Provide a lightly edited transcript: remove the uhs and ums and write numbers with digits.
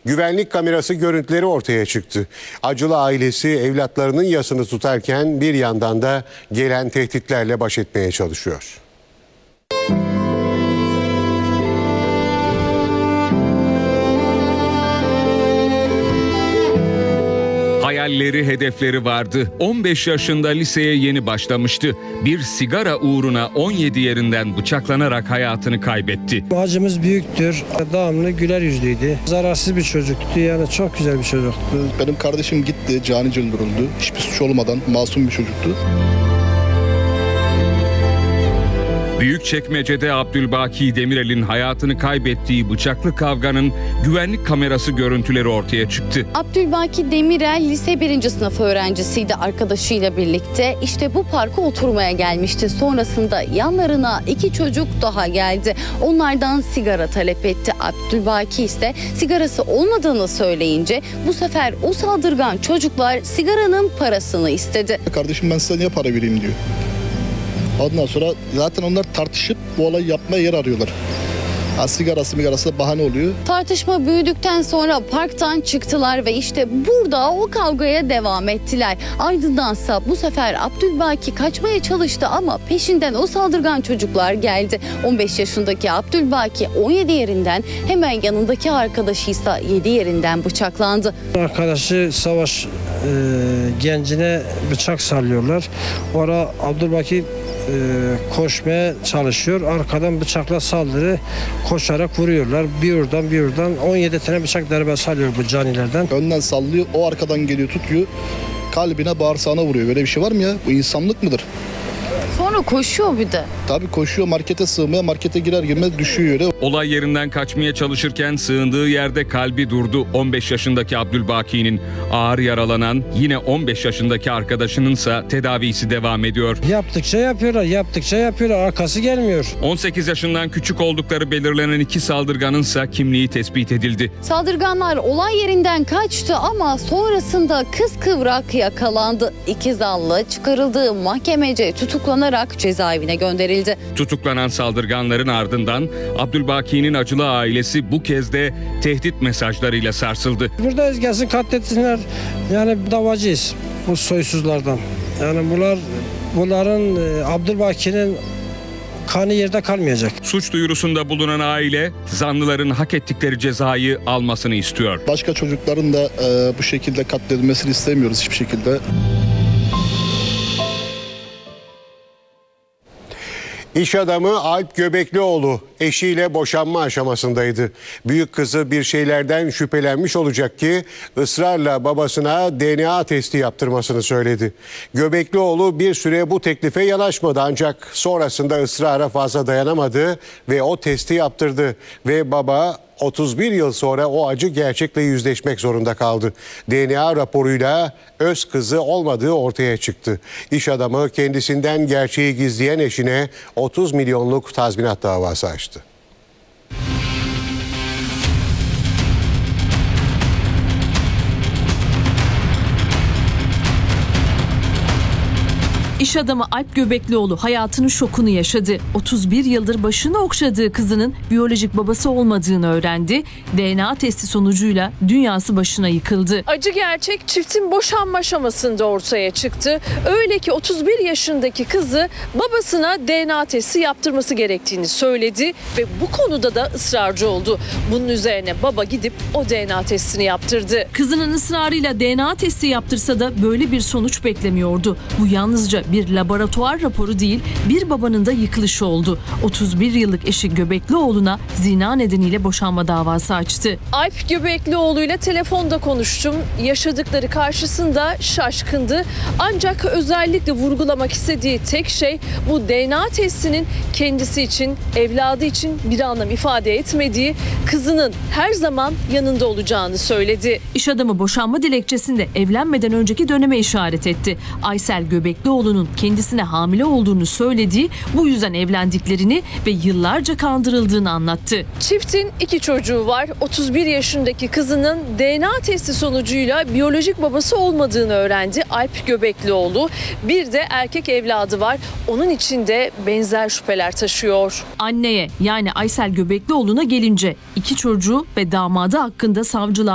Güvenlik kamerası görüntüleri ortaya çıktı. Acılı ailesi evlatlarının yasını tutarken bir yandan da gelen tehditlerle baş etmeye çalışıyor. Hayalleri, hedefleri vardı. 15 yaşında liseye yeni başlamıştı. Bir sigara uğruna 17 yerinden bıçaklanarak hayatını kaybetti. Acımız büyüktür. Devamlı güler yüzlüydü. Zararsız bir çocuktu. Yani çok güzel bir çocuktu. Benim kardeşim gitti, canice öldürüldü. Hiçbir suç olmadan masum bir çocuktu. Büyükçekmece'de Abdülbaki Demirel'in hayatını kaybettiği bıçaklı kavganın güvenlik kamerası görüntüleri ortaya çıktı. Abdülbaki Demirel lise 1. sınıf öğrencisiydi, arkadaşıyla birlikte. İşte bu parka oturmaya gelmişti. Sonrasında yanlarına 2 çocuk daha geldi. Onlardan sigara talep etti. Abdülbaki ise sigarası olmadığını söyleyince bu sefer o saldırgan çocuklar sigaranın parasını istedi. Kardeşim ben size niye para vereyim diyor. Ondan sonra zaten onlar tartışıp bu olayı yapmaya yer arıyorlar. Sigarası da bahane oluyor. Tartışma büyüdükten sonra parktan çıktılar ve işte burada o kavgaya devam ettiler. Ardındansa bu sefer Abdülbaki kaçmaya çalıştı ama peşinden o saldırgan çocuklar geldi. 15 yaşındaki Abdülbaki 17 yerinden, hemen yanındaki arkadaşıysa 7 yerinden bıçaklandı. Arkadaşı Savaş gencine bıçak sallıyorlar. Orada Abdülbaki koşmaya çalışıyor. Arkadan bıçakla saldırı, koşarak vuruyorlar. Bir oradan 17 tane bıçak darbe salıyor bu canilerden. Önden sallıyor, o arkadan geliyor tutuyor. Kalbine, bağırsağına vuruyor. Böyle bir şey var mı ya? Bu insanlık mıdır? Sonra koşuyor bir de. Tabii koşuyor, markete sığmaya, markete girer girmez düşüyor yere. Olay yerinden kaçmaya çalışırken sığındığı yerde kalbi durdu. 15 yaşındaki Abdülbaki'nin, ağır yaralanan yine 15 yaşındaki arkadaşınınsa tedavisi devam ediyor. Yaptıkça yapıyorlar. Arkası gelmiyor. 18 yaşından küçük oldukları belirlenen 2 saldırganınsa kimliği tespit edildi. Saldırganlar olay yerinden kaçtı ama sonrasında kıskıvrak yakalandı. 2 zanlı çıkarıldığı mahkemece tutuklanarak cezaevine gönderildi. Tutuklanan saldırganların ardından Abdülbaki'nin acılı ailesi bu kez de tehdit mesajlarıyla sarsıldı. Buradayız, gelsin katletsinler. Yani davacıyız bu soysuzlardan. Yani bunların Abdülbaki'nin kanı yerde kalmayacak. Suç duyurusunda bulunan aile zanlıların hak ettikleri cezayı almasını istiyor. Başka çocukların da bu şekilde katledilmesini istemiyoruz hiçbir şekilde. İş adamı Alp Göbeklioğlu eşiyle boşanma aşamasındaydı. Büyük kızı bir şeylerden şüphelenmiş olacak ki ısrarla babasına DNA testi yaptırmasını söyledi. Göbeklioğlu bir süre bu teklife yanaşmadı ancak sonrasında ısrara fazla dayanamadı ve o testi yaptırdı ve baba 31 yıl sonra o acı gerçekle yüzleşmek zorunda kaldı. DNA raporuyla öz kızı olmadığı ortaya çıktı. İş adamı kendisinden gerçeği gizleyen eşine 30 milyonluk tazminat davası açtı. İş adamı Alp Göbeklioğlu hayatının şokunu yaşadı. 31 yıldır başını okşadığı kızının biyolojik babası olmadığını öğrendi. DNA testi sonucuyla dünyası başına yıkıldı. Acı gerçek çiftin boşanma aşamasında ortaya çıktı. Öyle ki 31 yaşındaki kızı babasına DNA testi yaptırması gerektiğini söyledi ve bu konuda da ısrarcı oldu. Bunun üzerine baba gidip o DNA testini yaptırdı. Kızının ısrarıyla DNA testi yaptırsa da böyle bir sonuç beklemiyordu. Bu yalnızca bir laboratuvar raporu değil, bir babanın da yıkılışı oldu. 31 yıllık eşi Göbeklioğlu'na zina nedeniyle boşanma davası açtı. Alp Göbeklioğlu ile telefonda konuştum. Yaşadıkları karşısında şaşkındı. Ancak özellikle vurgulamak istediği tek şey bu DNA testinin kendisi için, evladı için bir anlam ifade etmediği, kızının her zaman yanında olacağını söyledi. İş adamı boşanma dilekçesinde evlenmeden önceki döneme işaret etti. Aysel Göbeklioğlu'nun kendisine hamile olduğunu söylediği, bu yüzden evlendiklerini ve yıllarca kandırıldığını anlattı. Çiftin 2 çocuğu var. 31 yaşındaki kızının DNA testi sonucuyla biyolojik babası olmadığını öğrendi Alp Göbeklioğlu. Bir de erkek evladı var. Onun için de benzer şüpheler taşıyor. Anneye, yani Aysel Göbeklioğlu'na gelince 2 çocuğu ve damadı hakkında savcılığa